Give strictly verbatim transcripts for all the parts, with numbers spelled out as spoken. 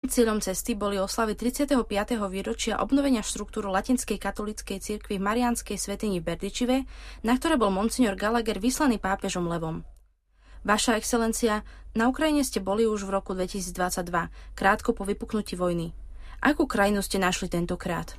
Cieľom cesty boli oslavy tridsiateho piateho výročia obnovenia štruktúru latinskej katolíckej cirkvi v Mariánskej svätyni v Berdičive, na ktoré bol monsignor Gallagher vyslaný pápežom Levom. Vaša excelencia, na Ukrajine ste boli už v roku dvetisícdvadsaťdva, krátko po vypuknutí vojny. Akú krajinu ste našli tentokrát?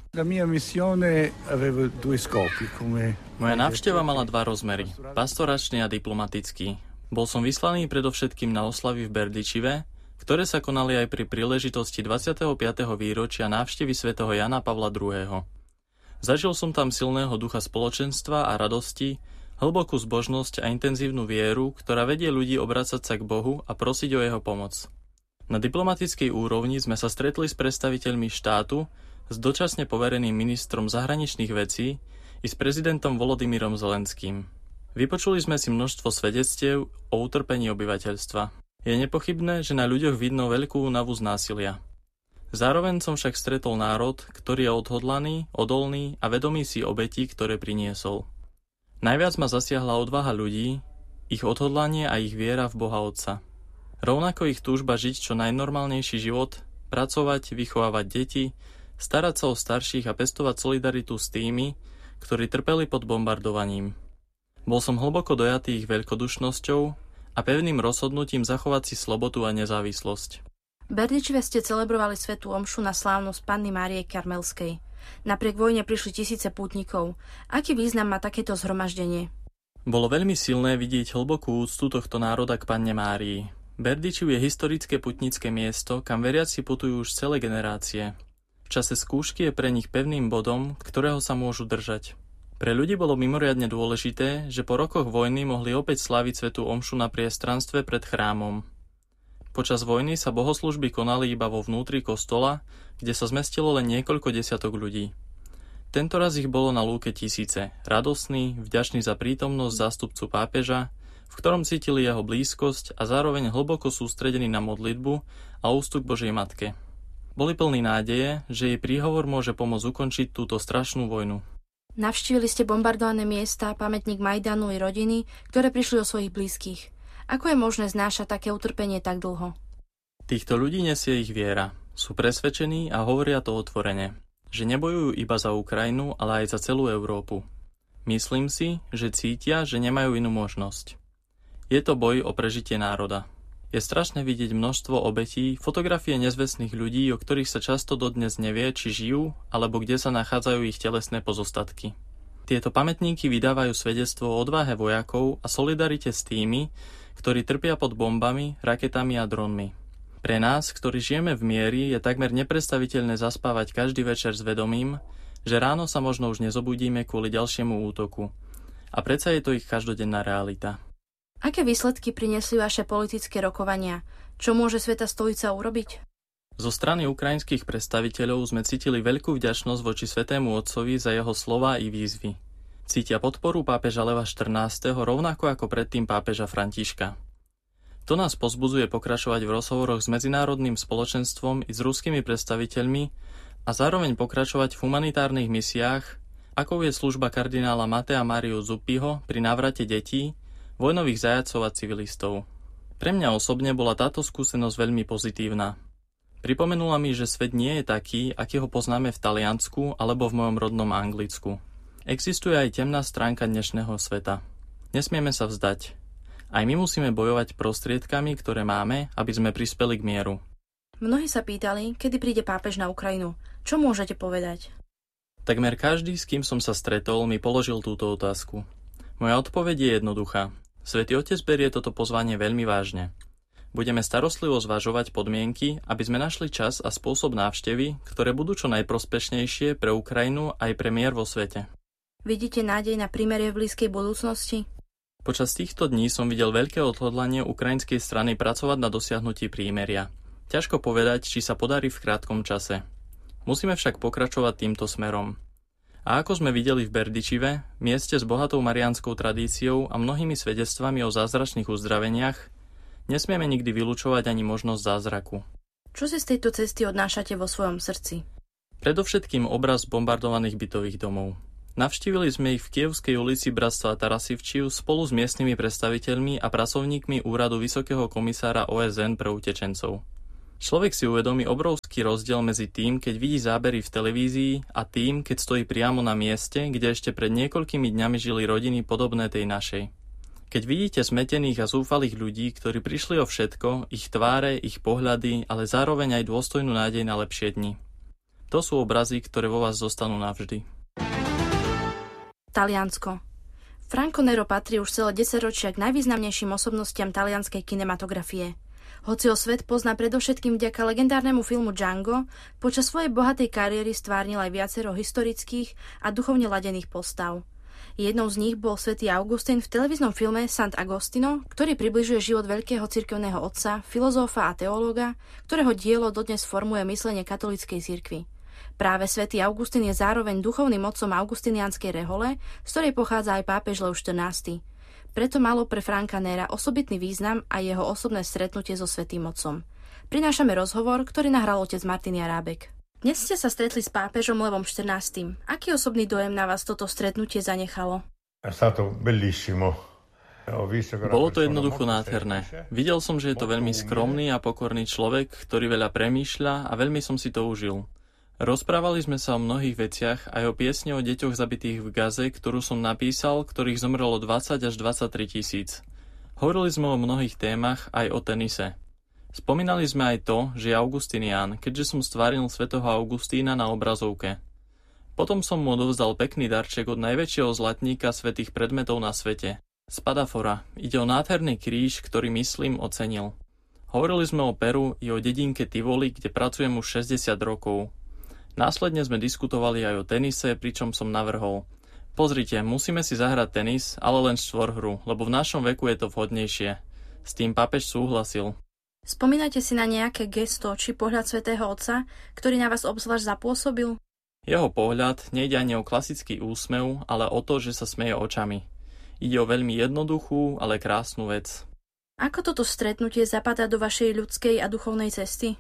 Moja návšteva mala dva rozmery, pastoračný a diplomatický. Bol som vyslaný predovšetkým na oslavy v Berdičive, ktoré sa konali aj pri príležitosti dvadsiateho piateho výročia návštevy svätého Jana Pavla druhého. Zažil som tam silného ducha spoločenstva a radosti, hlbokú zbožnosť a intenzívnu vieru, ktorá vedie ľudí obracať sa k Bohu a prosiť o jeho pomoc. Na diplomatickej úrovni sme sa stretli s predstaviteľmi štátu, s dočasne povereným ministrom zahraničných vecí i s prezidentom Volodymyrom Zelenským. Vypočuli sme si množstvo svedectiev o utrpení obyvateľstva. Je nepochybné, že na ľuďoch vidno veľkú únavu z násilia. Zároveň som však stretol národ, ktorý je odhodlaný, odolný a vedomý si obetí, ktoré priniesol. Najviac ma zasiahla odvaha ľudí, ich odhodlanie a ich viera v Boha Otca. Rovnako ich túžba žiť čo najnormálnejší život, pracovať, vychovávať deti, starať sa o starších a pestovať solidaritu s tými, ktorí trpeli pod bombardovaním. Bol som hlboko dojatý ich veľkodušnosťou a pevným rozhodnutím zachovať si slobodu a nezávislosť. V Berdičive ste celebrovali svätú omšu na slávnosť Panny Márie Karmelskej. Napriek vojne prišli tisíce pútnikov. Aký význam má takéto zhromaždenie? Bolo veľmi silné vidieť hlbokú úctu tohto národa k Panne Márii. Berdičiv je historické putnické miesto, kam veriaci putujú už celé generácie. V čase skúšky je pre nich pevným bodom, ktorého sa môžu držať. Pre ľudí bolo mimoriadne dôležité, že po rokoch vojny mohli opäť sláviť svätú omšu na priestranstve pred chrámom. Počas vojny sa bohoslužby konali iba vo vnútri kostola, kde sa zmestilo len niekoľko desiatok ľudí. Tento raz ich bolo na lúke tisíce, radosní, vďační za prítomnosť zástupcu pápeža, v ktorom cítili jeho blízkosť a zároveň hlboko sústredení na modlitbu a úctu k Božej Matke. Boli plní nádeje, že jej príhovor môže pomôcť ukončiť túto strašnú vojnu. Navštívili ste bombardované miesta, pamätník Majdanu i rodiny, ktoré prišli o svojich blízkych. Ako je možné znášať také utrpenie tak dlho? Týchto ľudí nesie ich viera. Sú presvedčení a hovoria to otvorene, že nebojujú iba za Ukrajinu, ale aj za celú Európu. Myslím si, že cítia, že nemajú inú možnosť. Je to boj o prežitie národa. Je strašné vidieť množstvo obetí, fotografie nezvestných ľudí, o ktorých sa často dodnes nevie, či žijú, alebo kde sa nachádzajú ich telesné pozostatky. Tieto pamätníky vydávajú svedectvo o odvahe vojakov a solidarite s tými, ktorí trpia pod bombami, raketami a dronmi. Pre nás, ktorí žijeme v mieri, je takmer nepredstaviteľné zaspávať každý večer s vedomím, že ráno sa možno už nezobudíme kvôli ďalšiemu útoku. A predsa je to ich každodenná realita. Aké výsledky priniesli vaše politické rokovania? Čo môže Svätá stolica urobiť? Zo strany ukrajinských predstaviteľov sme cítili veľkú vďačnosť voči Svätému Otcovi za jeho slová i výzvy. Cítia podporu pápeža Leva štrnásteho rovnako ako predtým pápeža Františka. To nás pozbudzuje pokračovať v rozhovoroch s medzinárodným spoločenstvom i s ruskými predstaviteľmi a zároveň pokračovať v humanitárnych misiách, ako je služba kardinála Matea Mariu Zuppiho pri návrate detí, vojnových zajatcov a civilistov. Pre mňa osobne bola táto skúsenosť veľmi pozitívna. Pripomenula mi, že svet nie je taký, aký ho poznáme v Taliansku alebo v mojom rodnom Anglicku. Existuje aj temná stránka dnešného sveta. Nesmieme sa vzdať. Aj my musíme bojovať prostriedkami, ktoré máme, aby sme prispeli k mieru. Mnohí sa pýtali, kedy príde pápež na Ukrajinu. Čo môžete povedať? Takmer každý, s kým som sa stretol, mi položil túto otázku. Moja odpoveď je jednoduchá. Svätý Otec berie toto pozvanie veľmi vážne. Budeme starostlivo zvažovať podmienky, aby sme našli čas a spôsob návštevy, ktoré budú čo najprospešnejšie pre Ukrajinu aj pre mier vo svete. Vidíte nádej na prímerie v blízkej budúcnosti? Počas týchto dní som videl veľké odhodlanie ukrajinskej strany pracovať na dosiahnutí prímeria. Ťažko povedať, či sa podarí v krátkom čase. Musíme však pokračovať týmto smerom. A ako sme videli v Berdičive, mieste s bohatou mariánskou tradíciou a mnohými svedectvami o zázračných uzdraveniach, nesmieme nikdy vylúčovať ani možnosť zázraku. Čo si z tejto cesty odnášate vo svojom srdci? Predovšetkým obraz bombardovaných bytových domov. Navštívili sme ich v Kievskej ulici Bratstva Tarasivčiv spolu s miestnymi predstaviteľmi a pracovníkmi úradu Vysokého komisára ó es en pre utečencov. Človek si uvedomí obrovský rozdiel medzi tým, keď vidí zábery v televízii a tým, keď stojí priamo na mieste, kde ešte pred niekoľkými dňami žili rodiny podobné tej našej. Keď vidíte smetených a zúfalých ľudí, ktorí prišli o všetko, ich tváre, ich pohľady, ale zároveň aj dôstojnú nádej na lepšie dni. To sú obrazy, ktoré vo vás zostanú navždy. Taliansko. Franco Nero patrí už celé desaťročia k najvýznamnejším osobnostiam talianskej kinematografie. Hoci ho svet pozná predovšetkým vďaka legendárnemu filmu Django, počas svojej bohatej kariéry stvárnil aj viacero historických a duchovne ladených postav. Jednou z nich bol svätý Augustín v televíznom filme Sant'Agostino, ktorý približuje život veľkého cirkevného otca, filozófa a teológa, ktorého dielo dodnes formuje myslenie katolíckej cirkvi. Práve svätý Augustín je zároveň duchovným otcom augustinianskej rehole, z ktorej pochádza aj pápež Lev štrnásty. Preto malo pre Franka Nera osobitný význam aj jeho osobné stretnutie so svätým otcom. Prinášame rozhovor, ktorý nahral otec Martin Jarábek. Dnes ste sa stretli s pápežom Levom štrnástym. Aký osobný dojem na vás toto stretnutie zanechalo? Bolo to jednoducho nádherné. Videl som, že je to veľmi skromný a pokorný človek, ktorý veľa premýšľa a veľmi som si to užil. Rozprávali sme sa o mnohých veciach, aj o piesni o deťoch zabitých v Gaze, ktorú som napísal, ktorých zomrelo dvadsať až dvadsaťtri tisíc. Hovorili sme o mnohých témach, aj o tenise. Spomínali sme aj to, že je Augustinián, keďže som stváril svätého Augustína na obrazovke. Potom som mu odovzdal pekný darček od najväčšieho zlatníka svätých predmetov na svete. Spadafora. Ide o nádherný kríž, ktorý myslím ocenil. Hovorili sme o Peru i o dedinke Tivoli, kde pracujem už šesťdesiat rokov. Následne sme diskutovali aj o tenise, pričom som navrhol: pozrite, musíme si zahrať tenis, ale len štvorhru, lebo v našom veku je to vhodnejšie. S tým pápež súhlasil. Spomínate si na nejaké gesto či pohľad svätého Otca, ktorý na vás obzvlášť zapôsobil? Jeho pohľad nejde ani o klasický úsmev, ale o to, že sa smeje očami. Ide o veľmi jednoduchú, ale krásnu vec. Ako toto stretnutie zapadá do vašej ľudskej a duchovnej cesty?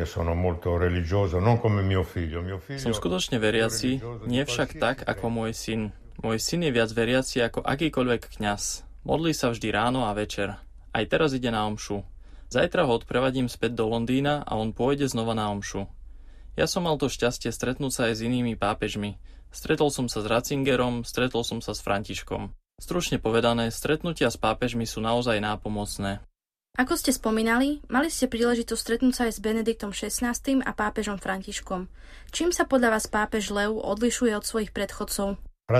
Som skutočne veriaci, nie však tak ako môj syn. Môj syn je viac veriaci ako akýkoľvek kňaz. Modlí sa vždy ráno a večer. Aj teraz ide na omšu. Zajtra ho odprevadím späť do Londýna a on pôjde znova na omšu. Ja som mal to šťastie stretnúť sa aj s inými pápežmi. Stretol som sa s Ratzingerom, stretol som sa s Františkom. Stručne povedané, stretnutia s pápežmi sú naozaj nápomocné. Ako ste spomínali, mali ste príležitosť stretnúť sa aj s Benediktom šestnásty a pápežom Františkom. Čím sa podľa vás pápež Lev odlišuje od svojich predchodcov?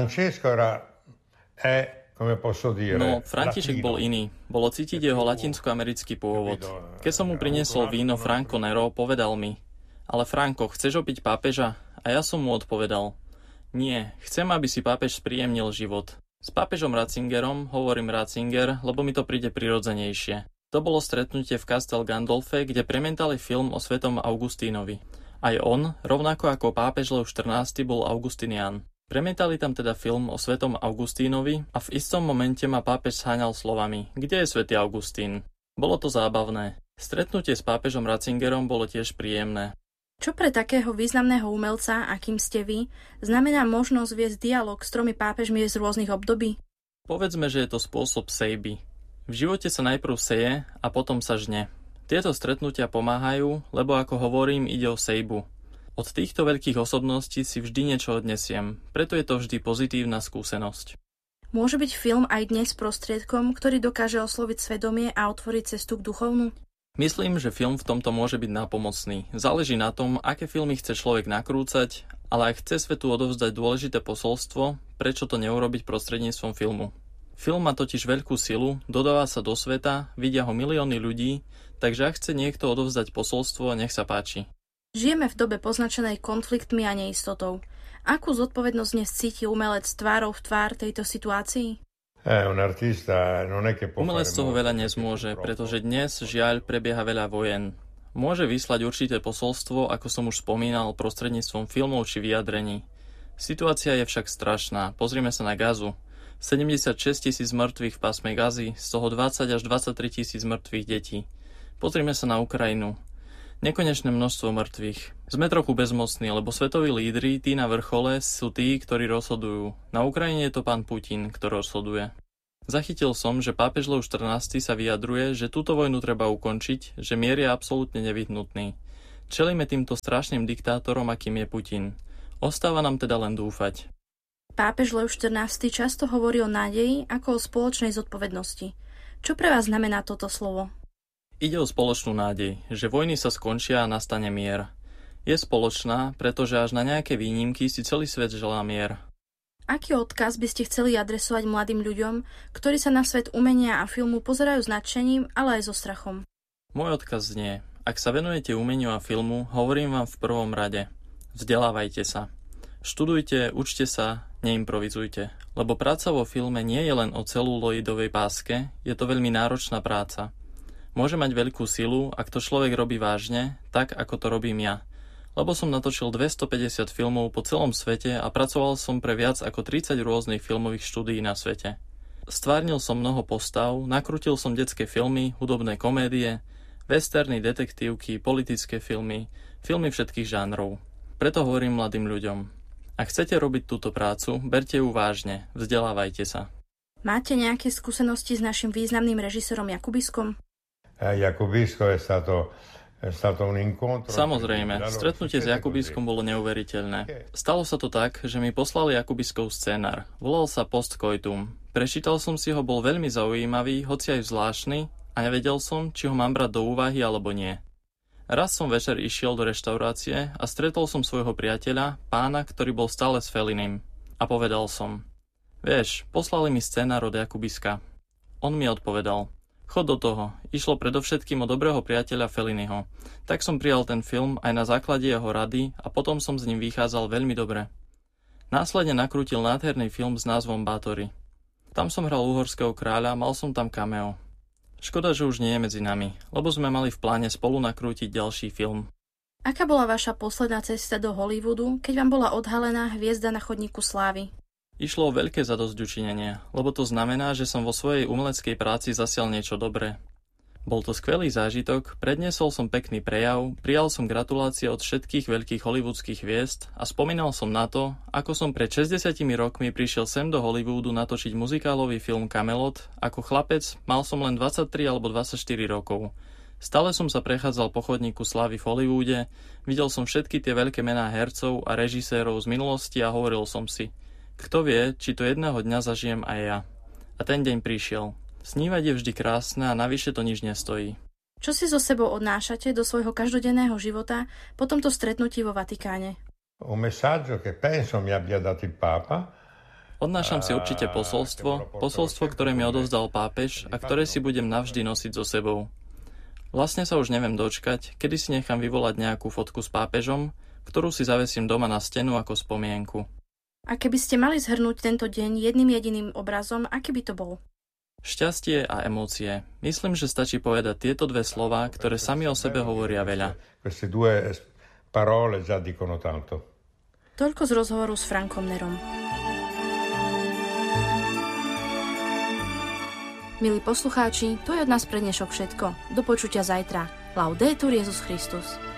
No, František bol iný. Bolo cítiť jeho latinskoamerický pôvod. Keď som mu priniesol víno Franco Nero, povedal mi: ale Franco, chceš opiť pápeža? A ja som mu odpovedal: nie, chcem, aby si pápež spríjemnil život. S pápežom Ratzingerom hovorím Ratzinger, lebo mi to príde prirodzenejšie. To bolo stretnutie v Castel Gandolfe, kde premietali film o svätom Augustínovi. Aj on, rovnako ako pápež Lev štrnásty, bol Augustinián. Premietali tam teda film o svätom Augustínovi a v istom momente ma pápež sháňal slovami: kde je svätý Augustín? Bolo to zábavné. Stretnutie s pápežom Ratzingerom bolo tiež príjemné. Čo pre takého významného umelca, akým ste vy, znamená možnosť viesť dialog s tromi pápežmi z rôznych období? Povedzme, že je to spôsob sejby. V živote sa najprv seje a potom sa žne. Tieto stretnutia pomáhajú, lebo ako hovorím, ide o sejbu. Od týchto veľkých osobností si vždy niečo odnesiem, preto je to vždy pozitívna skúsenosť. Môže byť film aj dnes prostriedkom, ktorý dokáže osloviť svedomie a otvoriť cestu k duchovnu? Myslím, že film v tomto môže byť nápomocný. Záleží na tom, aké filmy chce človek nakrúcať, ale ak chce svetu odovzdať dôležité posolstvo, prečo to neurobiť prostredníctvom filmu? Film má totiž veľkú silu, dodáva sa do sveta, vidia ho milióny ľudí, takže ak chce niekto odovzdať posolstvo, nech sa páči. Žijeme v dobe poznačenej konfliktmi a neistotou. Akú zodpovednosť dnes cíti umelec tvárou v tvár tejto situácii? Umelec toho veľa nezmôže, pretože dnes, žiaľ, prebieha veľa vojen. Môže vyslať určité posolstvo, ako som už spomínal, prostredníctvom filmov či vyjadrení. Situácia je však strašná. Pozrime sa na Gazu. sedemdesiatšesť tisíc mŕtvych v pásme Gazy, z toho dvadsať až dvadsaťtri tisíc mŕtvych detí. Pozrime sa na Ukrajinu. Nekonečné množstvo mŕtvych. Sme trochu bezmocní, lebo svetoví lídri, tí na vrchole, sú tí, ktorí rozhodujú. Na Ukrajine je to pán Putin, ktorý rozhoduje. Zachytil som, že pápež Lev štrnásty sa vyjadruje, že túto vojnu treba ukončiť, že mier je absolútne nevyhnutný. Čelíme týmto strašným diktátorom, akým je Putin. Ostáva nám teda len dúfať. Pápež Lev štrnásty často hovorí o nádeji ako o spoločnej zodpovednosti. Čo pre vás znamená toto slovo? Ide o spoločnú nádej, že vojny sa skončia a nastane mier. Je spoločná, pretože až na nejaké výnimky si celý svet želá mier. Aký odkaz by ste chceli adresovať mladým ľuďom, ktorí sa na svet umenia a filmu pozerajú s nadšením, ale aj so strachom? Môj odkaz znie: ak sa venujete umeniu a filmu, hovorím vám v prvom rade: vzdelávajte sa. Študujte, učte sa, neimprovizujte. Lebo práca vo filme nie je len o celuloidovej páske, je to veľmi náročná práca. Môže mať veľkú silu, ak to človek robí vážne, tak ako to robím ja. Lebo som natočil dvestopäťdesiat filmov po celom svete a pracoval som pre viac ako tridsať rôznych filmových štúdií na svete. Stvárnil som mnoho postav, nakrútil som detské filmy, hudobné komédie, westerny, detektívky, politické filmy, filmy všetkých žánrov. Preto hovorím mladým ľuďom: ak chcete robiť túto prácu, berte ju vážne, vzdelávajte sa. Máte nejaké skúsenosti s našim významným režisérom Jakubiskom? Jakubisko je stato Samozrejme, stretnutie s Jakubiskom bolo neuveriteľné. Stalo sa to tak, že mi poslali Jakubiskov scénar. Volal sa Post Coitum. Prečítal som si ho, bol veľmi zaujímavý, hoci aj zvláštny, a nevedel som, či ho mám brať do úvahy alebo nie. Raz som večer išiel do reštaurácie a stretol som svojho priateľa, pána, ktorý bol stále s Felinim. A povedal som: vieš, poslali mi scénar od Jakubiska. On mi odpovedal: chod do toho. Išlo predovšetkým o dobrého priateľa Felliniho. Tak som prijal ten film aj na základe jeho rady a potom som s ním vychádzal veľmi dobre. Následne nakrútil nádherný film s názvom Bátori. Tam som hral uhorského kráľa, mal som tam cameo. Škoda, že už nie je medzi nami, lebo sme mali v pláne spolu nakrútiť ďalší film. Aká bola vaša posledná cesta do Hollywoodu, keď vám bola odhalená hviezda na chodníku slávy? Išlo o veľké zadosťučinenie, lebo to znamená, že som vo svojej umeleckej práci zasial niečo dobré. Bol to skvelý zážitok, predniesol som pekný prejav, prijal som gratulácie od všetkých veľkých hollywoodských hviezd a spomínal som na to, ako som pred šesťdesiatimi rokmi prišiel sem do Hollywoodu natočiť muzikálový film Camelot. Ako chlapec mal som len dvadsaťtri alebo dvadsaťštyri rokov. Stále som sa prechádzal po chodníku slávy v Hollywoode, videl som všetky tie veľké mená hercov a režisérov z minulosti a hovoril som si: kto vie, či to jedného dňa zažijem aj ja. A ten deň prišiel. Snívať je vždy krásne a navyše to nič nestojí. Čo si so sebou odnášate do svojho každodenného života po tomto stretnutí vo Vatikáne? Odnášam si určite posolstvo, posolstvo, ktoré mi odovzdal pápež a ktoré si budem navždy nosiť so sebou. Vlastne sa už neviem dočkať, kedy si nechám vyvolať nejakú fotku s pápežom, ktorú si zavesím doma na stenu ako spomienku. A keby ste mali zhrnúť tento deň jedným jediným obrazom, aký by to bol? Šťastie a emócie. Myslím, že stačí povedať tieto dve slová, ktoré sami o sebe hovoria veľa. Toľko z rozhovoru s Frankom Nerom. Milí poslucháči, to je od nás pre dnešok všetko. Do počutia zajtra. Laudetur Jesus Christus.